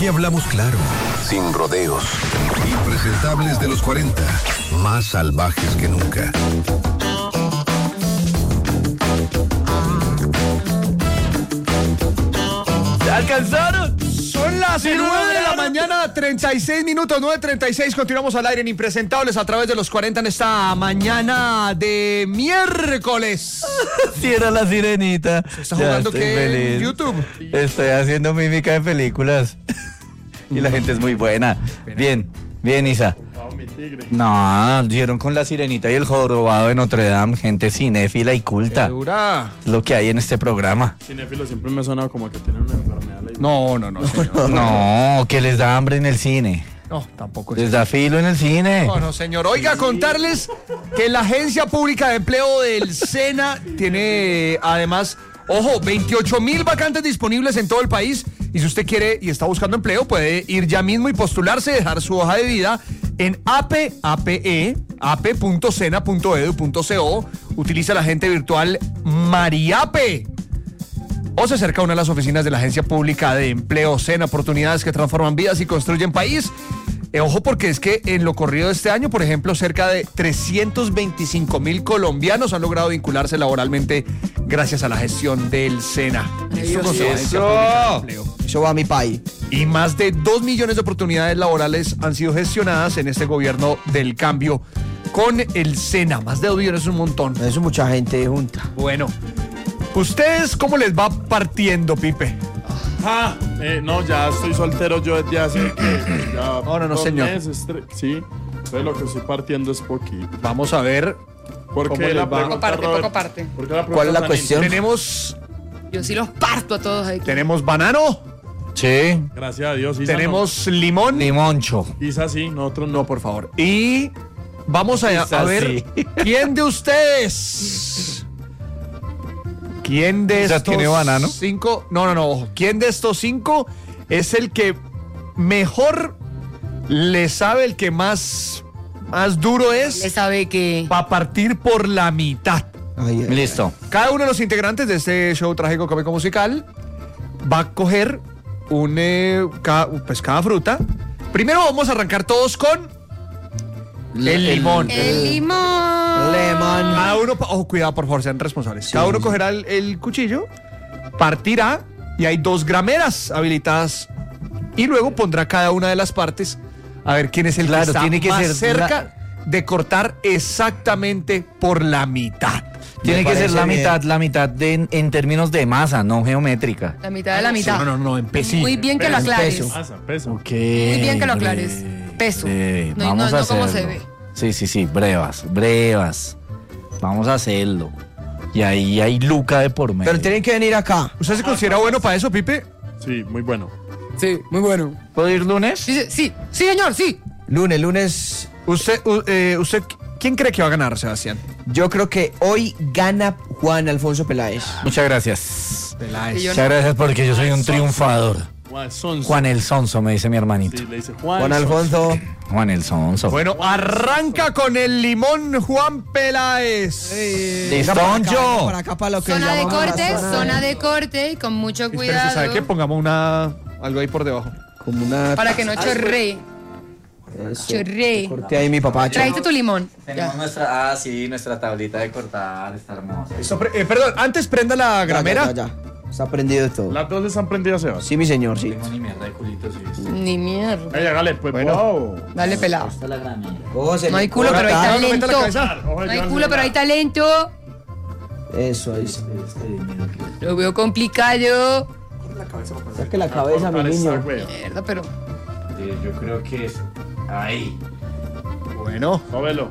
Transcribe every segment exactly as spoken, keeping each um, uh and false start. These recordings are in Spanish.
Aquí hablamos claro, sin rodeos. Impresentables de los cuarenta, más salvajes que nunca. ¿Se alcanzaron? Son las nueve de la mañana, treinta y seis minutos, nueve treinta y seis. Continuamos al aire en Impresentables a través de los cuarenta en esta mañana de miércoles. Si era la sirenita. ¿Se está jugando qué en YouTube? Estoy haciendo mímica de películas. Y la gente es muy buena. Bien, bien, Isa. No, dieron con la sirenita y el jorobado de Notre Dame. Gente cinéfila y culta. Dura. Lo que hay en este programa. Cinéfilo siempre me ha sonado como que tienen una enfermedad. No, no, no, señor. No, que les da hambre en el cine. No, tampoco es Les eso. da filo en el cine. No, no, señor. Oiga, contarles que la Agencia Pública de Empleo del SENA tiene, además, ojo, veintiocho mil vacantes disponibles en todo el país. Y si usted quiere y está buscando empleo, puede ir ya mismo y postularse, dejar su hoja de vida en ape, ape, ape punto sena punto edu punto co. Utiliza la agente virtual Mariape. O se acerca a una de las oficinas de la Agencia Pública de Empleo SENA, oportunidades que transforman vidas y construyen país. Eh, ojo, porque es que en lo corrido de este año, por ejemplo, cerca de trescientos veinticinco mil colombianos han logrado vincularse laboralmente gracias a la gestión del SENA. Eso con su Agencia Pública de Empleo. Eso va a mi país. Y más de dos millones de oportunidades laborales han sido gestionadas en este gobierno del cambio con el SENA. Más de dos millones es un montón. Eso mucha gente junta. Bueno, ¿ustedes cómo les va partiendo, Pipe? Ah, eh, no, ya estoy soltero yo desde hace que ya No, no, no, dos señor. meses, tre- sí, entonces lo que estoy partiendo es poquito. Vamos a ver. ¿Por ¿Cómo qué les la va? pregunta, Poco parte, Robert? poco parte. ¿Por qué la ¿Cuál es la pregunta tan cuestión? Tenemos, Yo sí los parto a todos aquí. tenemos banano, Sí. íntima? Gracias a Dios, Isa tenemos limón. Limoncho. no. Isa sí, nosotros no. No, por favor. Y vamos a, a Quizás ver sí. quién de ustedes. ¿Quién de ¿Ya estos tiene banano? cinco? No, no, no, ojo. ¿Quién de estos cinco es el que mejor le sabe, el que más, más duro Le es sabe que... para partir por la mitad? Ay, ay, Listo. Cada uno de los integrantes de este show trágico cómico musical va a coger un, eh, ca- pues cada fruta. Primero vamos a arrancar todos con el limón. El limón. Lemon. Cada uno, ojo, cuidado, por favor, sean responsables. Cada uno cogerá el, el cuchillo, partirá y hay dos grameras habilitadas y luego pondrá cada una de las partes a ver quién es el Claro, que está tiene que más ser cerca de cortar exactamente por la mitad. Tiene Me que ser parece la bien. mitad, la mitad de, en términos de masa, no geométrica. La mitad de la mitad. No, no, no, en peso. Muy bien que lo Peso. aclares. Peso. Pasa, peso. Ok. Muy bien que lo aclares. Peso. breve. No, Vamos no, a no como hacerlo. se ve. Sí, sí, sí, brevas, brevas. Vamos a hacerlo. Y ahí hay Luca de por medio. Pero tienen que venir acá. ¿Usted se considera bueno para eso, Pipe? Sí, muy bueno. Sí, muy bueno. ¿Puedo ir lunes? Sí, sí, sí, señor, sí. Lunes, lunes. ¿Usted, u- eh, usted quién cree que va a ganar, Sebastián? Yo creo que hoy gana Juan Alfonso Peláez. Muchas gracias. Peláez. Y yo Muchas gracias porque yo soy un triunfador. Juan Sonso. Juan el Sonso, me dice mi hermanito. Sí, le dice Juan. Juan Sonso. Alfonso. Juan el Sonso. Bueno, arranca con el limón Juan Peláez. ¡Listoncho! Para acá, para lo que Zona de llamamos la corte, zona de corte y con mucho Espérese, cuidado. ¿sabe qué? Pongamos una algo ahí por debajo. Como una. Para que no chorree. Eso. Chorree. Corte ahí mi papá. Trajiste tu limón. Tenemos Ya. nuestra, ah, sí, nuestra tablita de cortar, está hermosa. Eso, pre- eh, perdón, antes prenda la Ya, gramera. Ya, ya, ya. Está prendido todo. Las dos están prendidas, Sebas. Sí, mi señor, sí. Tengo ni mierda de culito, sí. Ni mierda. Ey, hágale, pues, Bueno. wow. Dale pelado. Está la gramera. Oh, se No hay le culo, pero hay corta. no meta la talento. cabeza. No hay culo, pero hay talento. Eso, ahí. está. Lo veo complicado. Saque la cabeza, mi Cortar esa, niño. güey. Mierda, pero. Eh, Yo creo que es ahí. Bueno, Cómelo.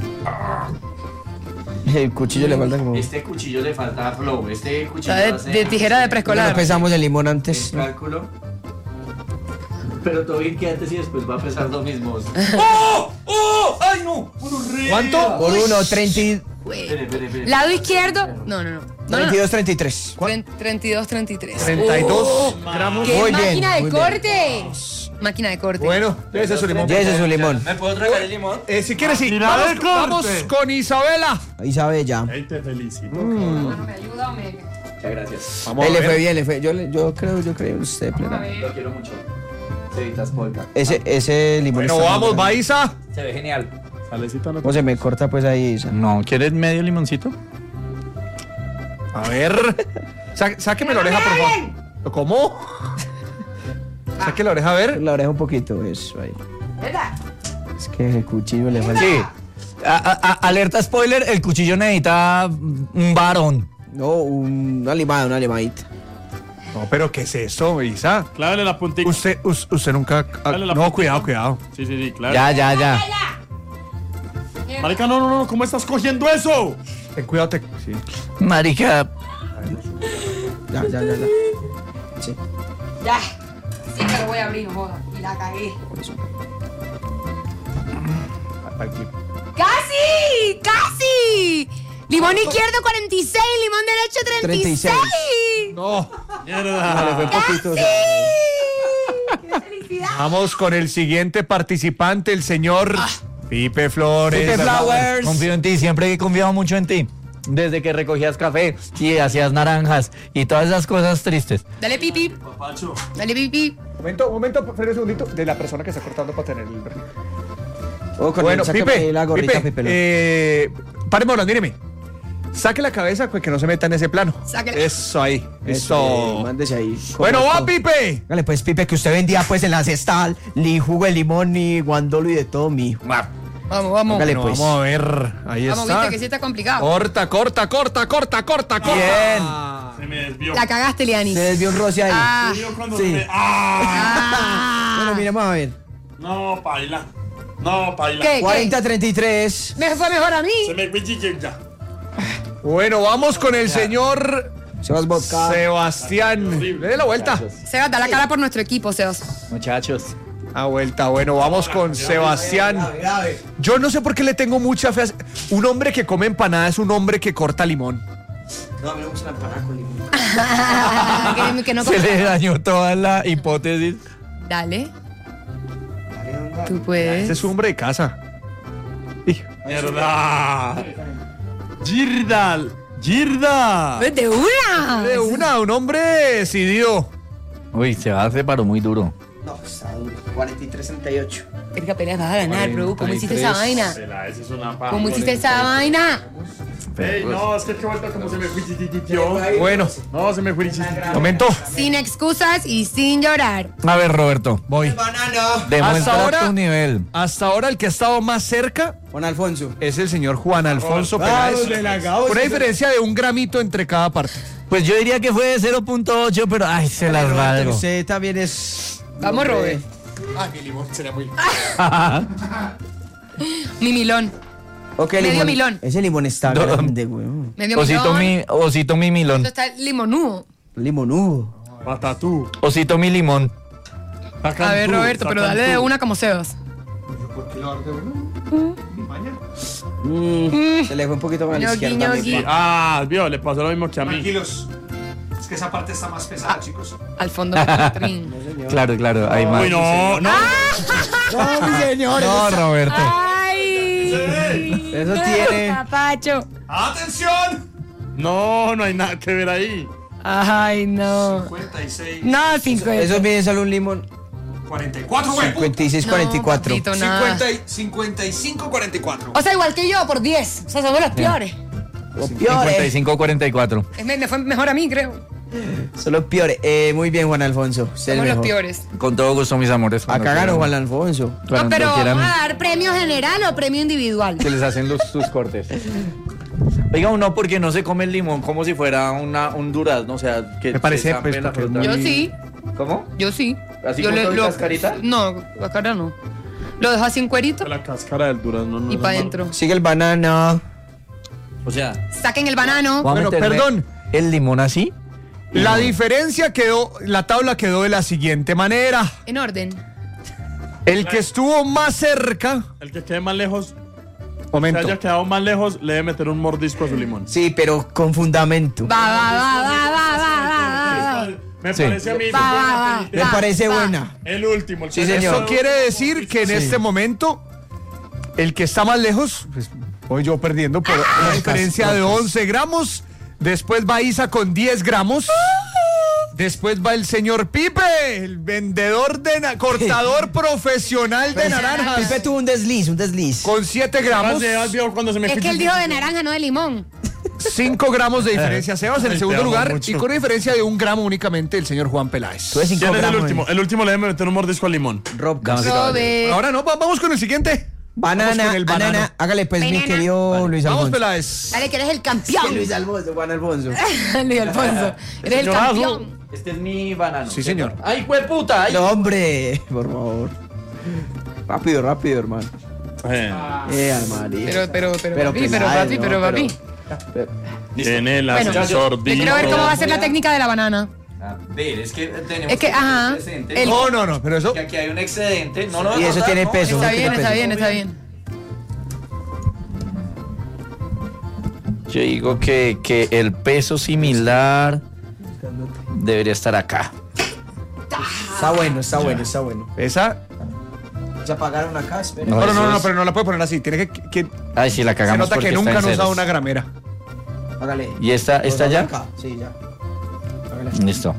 El cuchillo le falta como. Este cuchillo le falta flow. Este cuchillo Está de, hace- de tijera de No preescolar. pesamos el limón antes. el cálculo. Pero todo bien que antes y después va a pesar lo mismo. ¡Oh! ¡Oh! ¡Ay, no! ¿cuánto? Por uno, treinta y- Güey. Espere, espere, espere. Lado izquierdo. No, no, no. no, no. treinta y dos, treinta y tres. Tren- treinta y dos, treinta y tres. treinta y dos gramos. ¡Qué Muy bien, máquina de muy bien. corte! Máquina de corte. Bueno, ese es su limón. Ya ese es su limón. ¿Me puedo tragar el limón? Eh, si quieres, sí. Tira Vamos, de corte. vamos con Isabela. Isabella. Ey, te felicito. ¿Me ayuda o me.? Muchas gracias. Vamos Él a le fue ver. bien, le fue. Yo, le- yo creo, yo creo en usted, plena. Lo quiero mucho. Cevitas polka. Ese, ese limón Bueno, está muy vamos, bueno. Baiza. Se ve genial. Salecita no ¿Cómo se me corta pues ahí, Isa? No, ¿quieres medio limoncito? A ver. Sá- sáqueme la oreja, por favor. ¿Cómo? Saque la oreja, a ver. La oreja un poquito, eso ahí. Es que el cuchillo le falta. Sí. A- a- a- alerta spoiler, el cuchillo necesita un varón. No, un- una limada, una limadita. No, pero ¿qué es eso, Isa? Clávale la puntita. Usted, us- usted nunca... ah, Dale la no, puntita. cuidado, cuidado. Sí, sí, sí, claro. Ya, ya, ya. Marica, no, no, no, ¿cómo estás cogiendo eso? Ten cuidado, te... Sí. Marica, Ya, ya, ya, ya. Sí, Ya. Sí que lo voy a abrir, no joda. Y la cagué. por eso. Aquí. ¡Casi! ¡Casi! Limón izquierdo cuarenta y seis, limón derecho treinta y seis. treinta y seis. No. Mierda. Fue poquito. ¡Qué felicidad! Vamos con el siguiente participante, el señor Pipe Flores. Pipe Flowers. Confío en ti, siempre he confiado mucho en ti. Desde que recogías café y hacías naranjas y todas esas cosas tristes. Dale pipi. Papacho. Dale pipi. Momento, momento, frene un segundito, de la persona que está cortando para tener el... Oh, con Bueno, el, sácame Pipe, la gorrita, Pipe, Pipe. lo- eh, páreme hablando, míreme. Saque la cabeza pues, que no se meta en ese plano. Sáquela. Eso ahí, eso. eh, mándese ahí. Bueno, Como va, esto. Pipe. Dale, pues, Pipe, que usted vendía pues en la cestal, ni jugo de limón, ni guandolo y de todo, mijo. Vamos, vamos. Hágale, Bueno, pues. vamos a ver, ahí Vamos, está. viste que sí está complicado. Corta, corta, corta, corta, corta, corta. Bien. Se me desvió. La cagaste, Lianis. Se desvió un roce ahí. Ah. Desvió cuando Sí. se me- ¡Ah! Ah. Bueno, miremos a ver. No, paila. No, paila. ¿Qué? cuarenta a treinta y tres. Me fue mejor a mí. Se me fue ya. Bueno, vamos con el señor Sebas Vodka. Sebastián. Le dé la vuelta. Sebas, da la cara por nuestro equipo, Sebas. Muchachos. A vuelta, bueno, vamos con Sebastián. Yo no sé por qué le tengo mucha fe. a- Un hombre que come empanada es un hombre que corta limón. No, me gusta la empanada con limón. que, que no Se le dañó toda la hipótesis. Dale. Tú Ese puedes. es un hombre de casa. Hijo. Mierda. Girdal. Girda. De una. De una, un hombre decidido. Uy, se va a separó muy duro. No, está duro. cuarenta y tres a treinta y ocho. Erika Pérez, vas a ganar, bro. ¿Cómo hiciste esa cuarenta y vaina? Pela, esa es una paja. ¿Cómo hiciste esa vaina? Ey, no, es que qué vuelta como se me fue titititio. Bueno, No, se me fue titititio. momento. Sin excusas y sin llorar. A ver, Roberto, Voy. Banano. demuestra Hasta ahora- tu nivel. Hasta ahora el que ha estado más cerca Juan Alfonso. es el señor Juan Alfonso Vamos, Peláez. de la Gabo, Una sí, diferencia de un gramito entre cada parte. Pues yo diría que fue de cero punto ocho, pero ay, se las valgo. Usted también es. Vamos, hombre. Robert. Ah, mi limón sería muy. Mi milón. Ok, Medio limón. milón. Ese limón está No. grande, weón. Medio Osito milón. mi, osito mi milón. Esto está limonudo. Limonudo. Patatú. Osito mi limón. A ver, Roberto, pero dale de una como Sebas. Mm, se le fue un poquito más a la Ñoqui, izquierda. mi ñoqui. pa. Ah, vio, le pasó lo mismo que a mí. Tranquilos. Es que esa parte está más pesada, chicos. Al fondo de Catrín. Claro, claro, hay más. Uy, no, no. No, mi señor. No, Roberto. ¡Ay! Eso tiene. Papacho. ¡Atención! No, no hay nada que ver ahí. Ay, no. cincuenta y seis. No, cinco. Eso mide solo un limón. cuarenta y cuatro, güey. cincuenta y seis, cuarenta y cuatro. papito, nada. cincuenta y cinco, cuarenta y cuatro. O sea, igual que yo, por diez. O sea, somos los peores. Los cincuenta y peores. cinco cuarenta y cuatro. Es- Me, me fue mejor a mí, creo. Son los peores. Eh, muy bien, Juan Alfonso. Usted es Somos el los mejor. peores. Con todo gusto, mis amores. A cuando cagar, quieran. Juan Alfonso. Cuando No, pero quieran, ¿vamos a dar premio general o premio individual? que les hacen los, sus cortes. Oiga, no, porque no se come el limón como si fuera una, un durazno, o sea, que Me parece, se zampe pues, la porque es fruta. Yo sí, ¿Cómo? yo sí. ¿Así yo con todo y cascarita? No, cascara no. Lo dejo así en cuerito La cáscara del durazno no y es para malo. adentro. Sigue el banano. O sea, Saquen el banano. voy a Bueno, meterme perdón. el limón así. La diferencia quedó, la tabla quedó de la siguiente manera. En orden. El que estuvo más cerca, El que quede más lejos, que momento, haya quedado más lejos, le debe meter un mordisco a su limón. Sí, pero con fundamento. Va, va, va, va, va, va, va, va. Me Sí. parece a mí. Va, va, va. Me parece va. buena. El último. El Sí, que señor. eso quiere decir que en este momento el que está más lejos, pues voy yo perdiendo por una diferencia de once gramos. Después va Isa con diez gramos. Después va el señor Pipe, el vendedor de na- cortador profesional de naranjas. Pipe tuvo un desliz, un desliz. Con siete gramos. Cuando se me Es quita que él el- dijo de naranja, no de limón. cinco gramos de diferencia, Sebas, en el Ay, segundo te amo lugar. mucho. Y con una diferencia de un gramo únicamente, el señor Juan Peláez. Tuve cinco ¿Quién es el gramos. último? El último le debe meter un mordisco al limón. Rob Damas y caballeros. Robert. Ahora no, va- vamos con el siguiente. Vamos Banana, con el banano. banana. Hágale pues, mi Banana. querido Luis Vamos, Alfonso. Peláez. Dale, que eres el campeón. Luis Alfonso, Juan Alfonso. Luis Alfonso. Eres el Señorazo. campeón. Este es mi banano. Sí, señor. ¡Ay, hueputa! ¡Ay! No, hombre, por favor. Rápido, rápido, hermano. Eh, Eh, María. Pero, pero, pero, Pero papi, pero, Peláez, papi, no, pero, papi. pero- en el Bueno, ascensor yo quiero ver cómo va a ser la técnica de la banana. A ver, es que tenemos Es que, ajá, presente el- No, no, no, pero eso. que aquí hay un excedente. No lo Y eso tiene no, peso. Está ¿qué bien, te está parece? bien, está bien. Yo digo que, que el peso similar debería estar acá. Está bueno, está bueno, está bueno. Esa. ¿Se apagaron acá? Espera. No, no, eso no, no, es- pero no la puede poner así. Tiene que. que- Ay, sí, la se cagamos nota porque que nunca está han en usado ceros. una gramera. Hágale. ¿Y esta, esta Los dos ya? acá. Sí, ya. Hágale. Listo.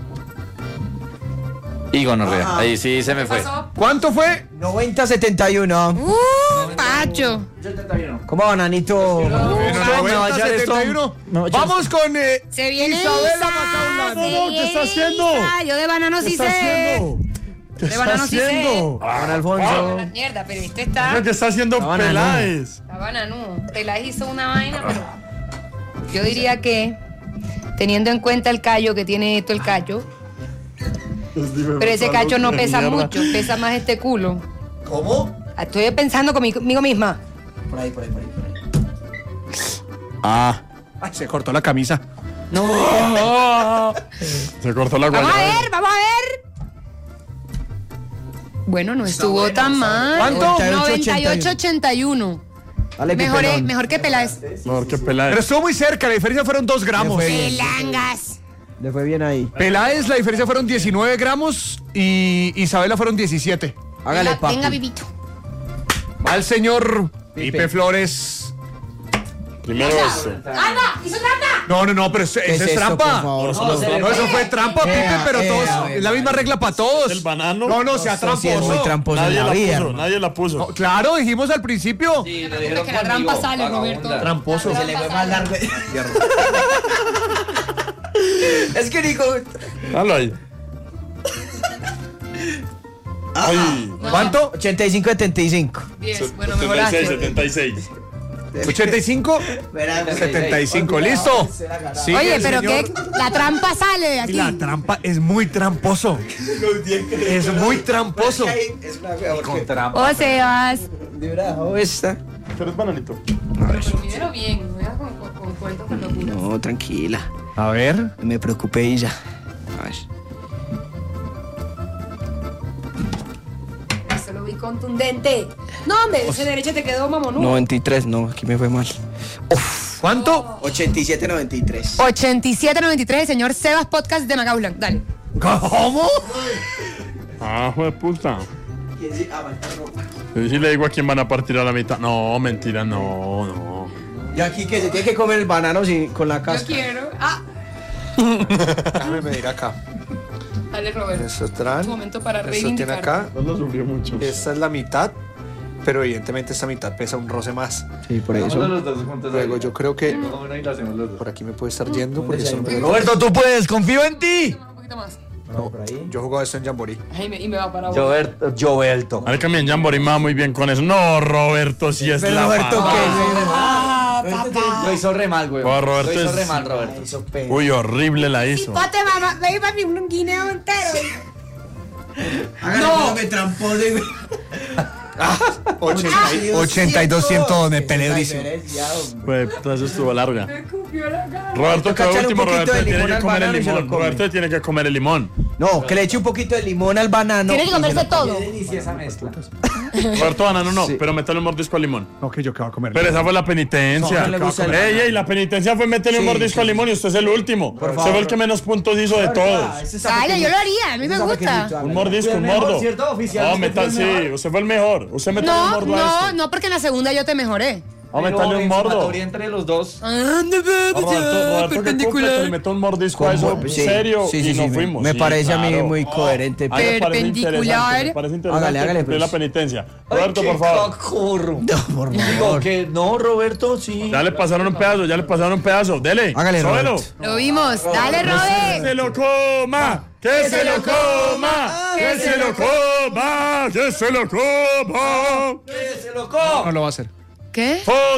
Y gonorrea. Ajá. Ahí sí se me fue. ¿Cuánto fue? noventa setenta y uno. Uh, Pacho. ¿Cómo, bananito? Bueno, noventa, setenta y uno. Vamos con eh, Se viene Isabela Isa, Macaulay. se No, no, ¿qué viene está haciendo? Isa. Yo de banano sí está sé. haciendo? ¿Qué De está banano sí sé. haciendo? Juan Alfonso. La mierda, pero este está. ¿Qué está haciendo La banana. Peláez? La banano. Peláez hizo una vaina, pero. Yo diría que, teniendo en cuenta el callo que tiene esto el callo, pero ese cacho no pesa mucho, pesa más este culo. ¿Cómo? Estoy pensando conmigo, conmigo misma. Por ahí, por ahí, por ahí. Por ahí. Ah. Ay, se cortó la camisa. Se cortó la Vamos a guayaba. ver, vamos a ver. Bueno, no estuvo tan mal. ¿Cuánto? noventa y ocho ochenta y uno. Dale, Mejor, Piperón. mejor que Peláez. Mejor que Pero Peláez. estuvo muy cerca, la diferencia fueron dos gramos. Le fue bien. Pelangas. Le fue bien ahí. Peláez, la diferencia fueron diecinueve gramos y Isabela fueron diecisiete. Hágale, venga, papi. venga, Vivito. Va el señor Pipe. Pipe Flores. Primero eso. ¡Anda! ¡Hizo trampa! No, no, no, pero eso, ¿Qué eso es, esto, trampa. por favor? No, no, eso fue trampa, Pipe, Ea, pero ea, todos. ea. Es la misma regla para todos. El banano. No, no, sea Esto sí es muy tramposo. tramposo en Nadie la la vida. puso, hermano. nadie la puso. No, claro, dijimos al principio. Sí, lo Es dijeron que la conmigo, trampa sale, vagabunda. Roberto. Tramposo. Se le fue más largo. Es que Nico. Dalo ahí. Ay. ¿Cuánto? ochenta y cinco setenta y cinco. diez, bueno, setenta y seis, mejoraste. setenta y seis. ochenta y cinco, setenta y cinco. ¿Listo? Sigue Oye, el pero señor. que la trampa sale de Y aquí. la trampa es muy tramposo. Es muy tramposo. Es una fea porque. O Sebas. Debajo esta. Pero es bananito. Primero bien, no veas con, con, con cuentos con locuras. No, tranquila. A ver. No me preocupé y ya. A ver. Eso lo vi contundente. No, hombre, ese derecho te quedó mamonudo. noventa y tres, no, aquí me fue mal. ¿Cuánto? ochenta y siete noventa y tres. ochenta y siete noventa y tres, el señor Sebas Podcast de Macaulay. Dale. ¿Cómo? Ah, joder, puta. ¿Quién sí? Ah, falta ropa. Yo sí le digo a quién van a partir a la mitad. No, mentira, no, no. Y aquí que se tiene que comer el banano sin, con la Yo cáscara. quiero. Ah, Déjame medir acá. dale, Roberto. Eso traen. Un momento para Eso tiene reivindicar. acá. No lo sufrió mucho. Esta es la mitad. Pero evidentemente esta mitad pesa un roce más. Sí, por eso. Luego yo creo que por aquí me puede estar yendo. Porque eso no me- Roberto, tú puedes, confío en ti. Un poquito más. Por ahí. Yo jugaba esto en Jamboree. Ay, me- y me va para abajo. Roberto. Roberto. A ver, también Jamboree me va muy bien con eso. No, Roberto, sí es Pero la Roberto, pava. ¿qué? Lo hizo re mal, güey. Oh, Roberto Lo hizo es- re mal, Roberto. Hizo pena. Uy, horrible la hizo. Pote, mamá, ve papi un guineo entero. No, me trampó de. ochenta y dos cientos me peleé durísimo. Güey, puta, eso estuvo larga. Me escupió la cara. Roberto, Toca que echarle último, un poquito Roberto de tiene limón que al comer el banano y se lo limón. come. Roberto tiene que comer el limón. No, que le eche un poquito de limón al banano. Tiene que comerse todo. Deliciosa mezcla. Roberto banano no, pero métale un mordisco al limón. No, que yo que voy a comer. Pero esa fue la penitencia. No, no le gusta el ey, banano. ey, la penitencia fue meterle un Sí, mordisco al limón y usted es el último. Por Se favor. fue el que menos puntos hizo de todos. Dale, yo lo haría, a mí me gusta. Un mordisco, un mordo. No, meta sí, usted fue el mejor. Usted metió un No, mordo a no, este. no, porque en la segunda yo te mejoré. Vamos a meterle un mordo. Entre los dos. Ah, no, Roberto, Roberto, que cumple, que le meto un mordisco a eso Sí, serio sí, sí, y sí, nos me- fuimos. Me Sí, parece a mí claro. muy coherente. A mí me parece Perpendicular. interesante, me parece interesante Hágale, hágale, cumplir pues. la penitencia. Roberto, por favor. Cocorro. No, por Digo favor. que no, Roberto, sí. Ya le pasaron un pedazo, ya le pasaron un pedazo. Dele. Hágale, sóbelo. Roberto. Lo vimos. Dale, Que Robert. se lo coma, que se lo coma, que se lo coma, que se lo coma. ¡Que se lo co! No lo va a hacer. ¿Qué?